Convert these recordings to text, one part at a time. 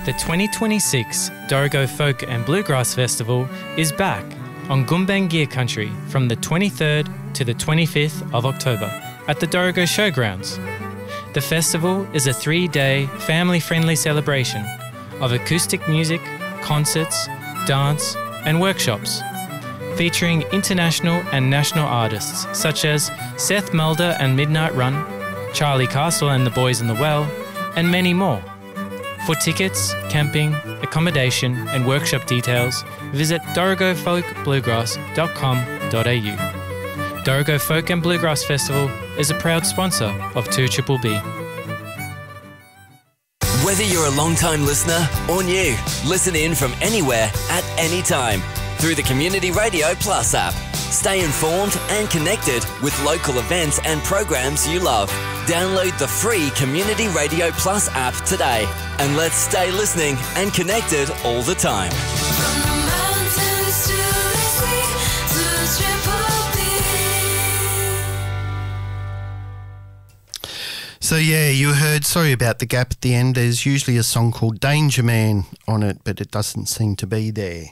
The 2026 Dorrigo Folk and Bluegrass Festival is back on Gumbaynggirr country from the 23rd to the 25th of October at the Dorrigo Showgrounds. The festival is a 3-day family-friendly celebration of acoustic music, concerts, dance and workshops, featuring international and national artists such as Seth Mulder and Midnight Run, Charlie Castle and the Boys in the Well, and many more. For tickets, camping, accommodation and workshop details, visit dorrigofolkbluegrass.com.au. Dorrigo Folk and Bluegrass Festival is a proud sponsor of 2BBB. Whether you're a long-time listener or new, listen in from anywhere at any time through the Community Radio Plus app. Stay informed and connected with local events and programs you love. Download the free Community Radio Plus app today and let's stay listening and connected all the time. From the mountains to the sea, to BBB. So yeah, you heard, sorry about the gap at the end, there's usually a song called Danger Man on it, but it doesn't seem to be there.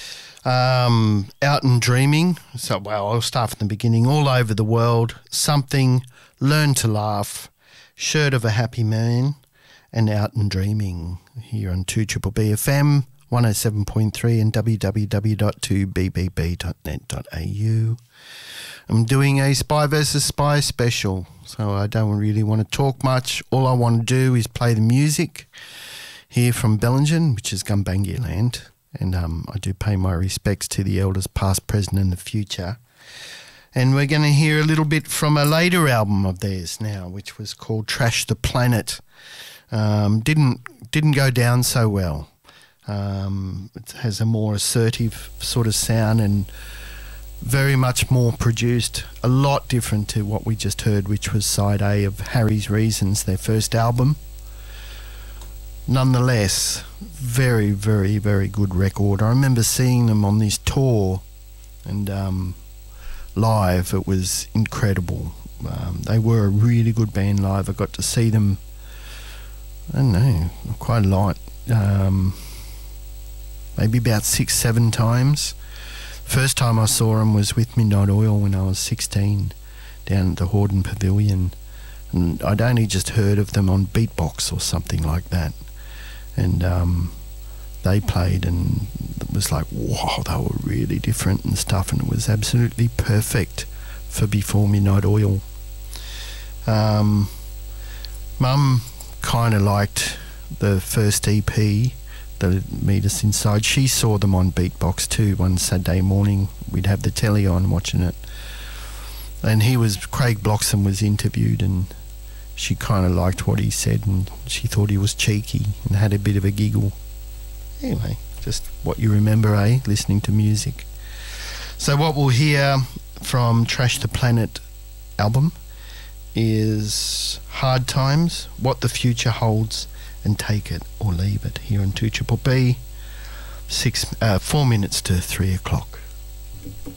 Out and Dreaming, so well, I'll start from the beginning. All Over the World, Something, Learn to Laugh, Shirt of a Happy Man, and Out and Dreaming here on 2BBB FM 107.3 and www.2bbb.net.au. I'm doing a Spy vs Spy special, so I don't really want to talk much. All I want to do is play the music here from Bellingen, which is Gumbaynggirr land, and I do pay my respects to the elders past, present and the future. And we're going to hear a little bit from a later album of theirs now, which was called Trash the Planet. Didn't go down so well. It has a more assertive sort of sound and very much more produced, a lot different to what we just heard, which was side A of Harry's Reasons, their first album. Nonetheless, very, very, very good record. I remember seeing them on this tour and live. It was incredible. They were a really good band live. I got to see them, I don't know, quite a lot. Maybe about 6-7 times. First time I saw them was with Midnight Oil when I was 16 down at the Hordern Pavilion, and I'd only just heard of them on Beatbox or something like that, and they played and it was like, wow, they were really different and stuff, and it was absolutely perfect for Before Midnight Oil. Mum kind of liked the first EP, the Meet Us Inside. She saw them on Beatbox too. One Saturday morning we'd have the telly on watching it, and Craig Bloxham was interviewed, and she kind of liked what he said and she thought he was cheeky and had a bit of a giggle. Anyway, just what you remember, listening to music. So what we'll hear from Trash the Planet album is Hard Times, What the Future Holds, and Take It or Leave It here on 2BBB, 4 minutes to 3 o'clock.